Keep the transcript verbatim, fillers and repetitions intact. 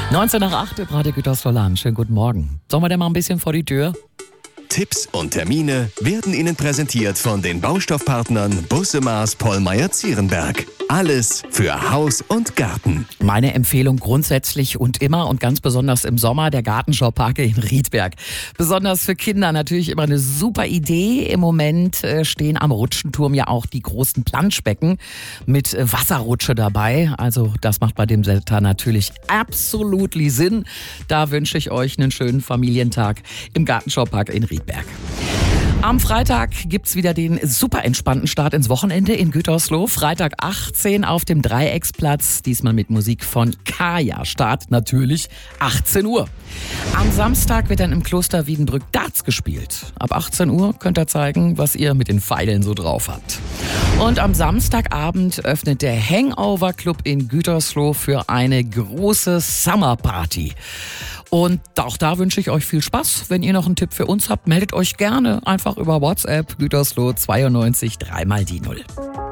neunzehn nach acht im Radio Gütersloh. Schönen guten Morgen. Sollen wir denn mal ein bisschen vor die Tür? Tipps und Termine werden Ihnen präsentiert von den Baustoffpartnern Busse Maas Pollmeyer Zierenberg. Alles für Haus und Garten. Meine Empfehlung grundsätzlich und immer und ganz besonders im Sommer der Gartenschauparke in Riedberg. Besonders für Kinder natürlich immer eine super Idee. Im Moment äh, stehen am Rutschenturm ja auch die großen Planschbecken mit äh, Wasserrutsche dabei. Also das macht bei dem Wetter natürlich absolut Sinn. Da wünsche ich euch einen schönen Familientag im Gartenschaupark in Riedberg. Am Freitag gibt's wieder den super entspannten Start ins Wochenende in Gütersloh. Freitag achtzehn auf dem Dreiecksplatz, diesmal mit Musik von Kaya. Start natürlich achtzehn Uhr. Am Samstag wird dann im Kloster Wiedenbrück Darts gespielt. Ab achtzehn Uhr könnt ihr zeigen, was ihr mit den Pfeilen so drauf habt. Und am Samstagabend öffnet der Hangover Club in Gütersloh für eine große Summerparty. Und auch da wünsche ich euch viel Spaß. Wenn ihr noch einen Tipp für uns habt, meldet euch gerne einfach über WhatsApp Gütersloh zweiundneunzig drei mal die null.